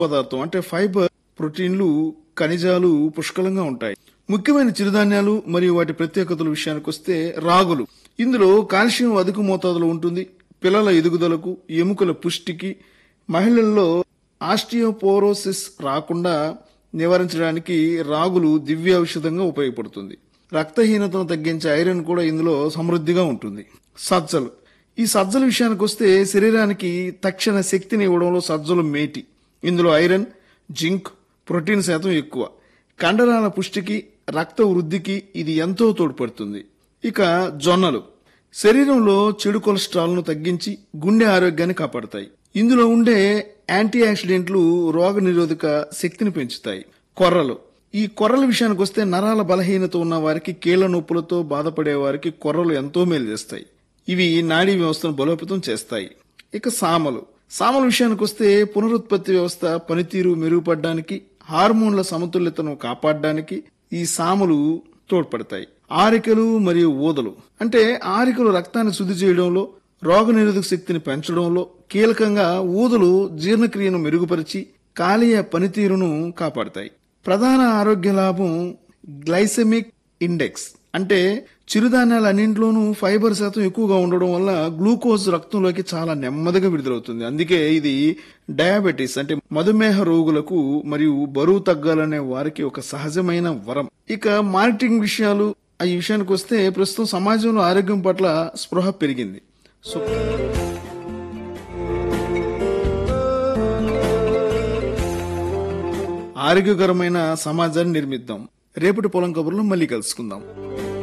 పదార్థం అంటే ఫైబర్, ప్రోటీన్లు, ఖనిజాలు పుష్కలంగా ఉంటాయి. ముఖ్యమైన చిరుధాన్యాలు మరియు వాటి ప్రత్యేకతల విషయానికి వస్తే రాగులు. ఇందులో కాల్షియం అధిక మోతాదులో ఉంటుంది. పిల్లల ఎదుగుదలకు, ఎముకల పుష్టికి, మహిళల్లో ఆస్టియోపోరోసిస్ రాకుండా నివారించడానికి రాగులు దివ్య ఔషధంగా ఉపయోగపడుతుంది. రక్తహీనతను తగ్గించే ఐరన్ కూడా ఇందులో సమృద్ధిగా ఉంటుంది. సజ్జలు. ఈ సజ్జల విషయానికి వస్తే శరీరానికి తక్షణ శక్తిని ఇవ్వడంలో సజ్జలు మేటి. ఇందులో ఐరన్, జింక్, ప్రోటీన్ శాతం ఎక్కువ. కండరాల పుష్టికి, రక్త వృద్ధికి ఇది ఎంతో తోడ్పడుతుంది. ఇక జొన్నలు శరీరంలో చెడు కొలెస్ట్రాల్ను తగ్గించి గుండె ఆరోగ్యాన్ని కాపాడతాయి. ఇందులో ఉండే యాంటీ ఆక్సిడెంట్లు రోగ నిరోధక శక్తిని పెంచుతాయి. కొర్రలు. ఈ కొర్రల విషయానికి వస్తే నరాల బలహీనత ఉన్న వారికి, కీళ్ల నొప్పులతో బాధపడే వారికి కొర్రలు ఎంతో మేలు చేస్తాయి. ఇవి నాడీ వ్యవస్థను బలోపేతం చేస్తాయి. ఇక సామలు. సామల విషయానికి వస్తే పునరుత్పత్తి వ్యవస్థ పనితీరు మెరుగుపడడానికి, హార్మోన్ల సమతుల్యతను కాపాడడానికి ఈ సామలు తోడ్పడతాయి. ఆరికలు మరియు ఊదలు అంటే ఆరికలు రక్తాన్ని శుద్ధి చేయడంలో, రోగ నిరోధక శక్తిని పెంచడంలో కీలకంగా, ఊదలు జీర్ణక్రియను మెరుగుపరిచి కాలేయ పనితీరును కాపాడతాయి. ప్రధాన ఆరోగ్య లాభం గ్లైసెమిక్ ఇండెక్స్ అంటే చిరుధాన్యాలన్నింటిలోనూ ఫైబర్ శాతం ఎక్కువగా ఉండడం వల్ల గ్లూకోజ్ రక్తంలోకి చాలా నెమ్మదిగా విడుదలవుతుంది. అందుకే ఇది డయాబెటీస్ అంటే మధుమేహ రోగులకు మరియు బరువు తగ్గాలనే వారికి ఒక సహజమైన వరం. ఇక మార్కెటింగ్ విషయాలు, ఈ విషయానికి వస్తే ప్రస్తుతం సమాజంలో ఆరోగ్యం పట్ల స్పృహ పెరిగింది. సో ఆరోగ్యకరమైన సమాజాన్ని నిర్మిద్దాం. రేపటి పొలం కబుర్లో మళ్ళీ కలుసుకుందాం.